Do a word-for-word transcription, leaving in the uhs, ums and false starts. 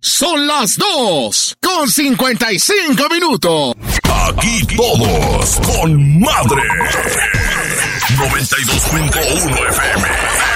Son las dos con cincuenta y cinco minutos. Aquí todos con madre. noventa y dos punto uno F M.